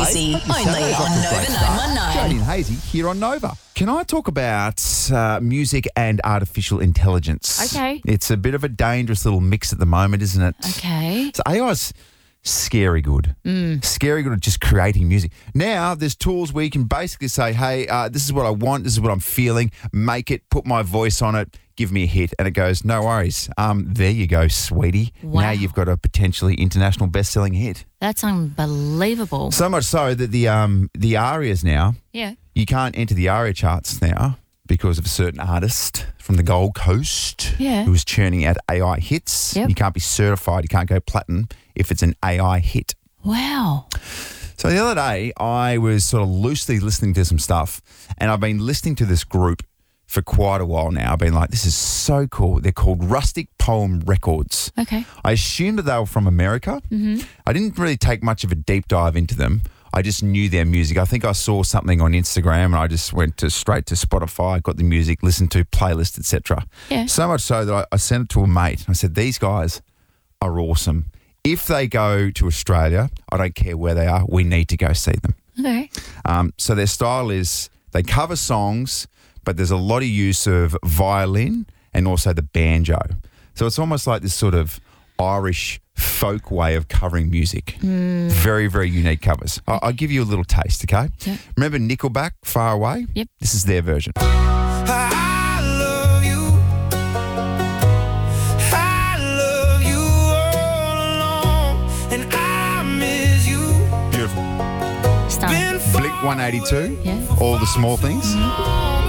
Hazy, only on Nova 919. Jody and Hazy here on Nova. Can I talk about music and artificial intelligence? Okay. It's a bit of a dangerous little mix at the moment, isn't it? Okay. So AI's scary good. Scary good at just creating music. Now there's tools where you can basically say, hey, this is what I want, this is what I'm feeling, make it, put my voice on it, give me a hit. And it goes, no worries. There you go, sweetie. Wow. Now you've got a potentially international best-selling hit. That's unbelievable. So much so that the ARIAs now, Yeah. you can't enter the ARIA charts now because of a certain artist from the Gold Coast Yeah. who is churning out AI hits. Yep. You can't be certified, you can't go platinum if it's an AI hit. Wow. So the other day, I was sort of loosely listening to some stuff, and I've been listening to this group for quite a while now. I've been like, this is so cool. They're called Rustic Poem Records. Okay. I assumed that they were from America. I didn't really take much of a deep dive into them. I just knew their music. I think I saw something on Instagram and I just went straight to Spotify, got the music, listened to playlist, etc. Yeah. So much so that I sent it to a mate. I said, these guys are awesome. If they go to Australia, I don't care where they are, we need to go see them. Okay. So their style is they cover songs, but there's a lot of use of violin and also the banjo. So it's almost like this sort of Irish folk way of covering music. Very, very unique covers. I'll give you a little taste, okay? Yep. Remember Nickelback, Far Away? Yep. This is their version. I love you all along, and I miss you. Beautiful. Stunning. Blink 182, Yeah. All the Small Things.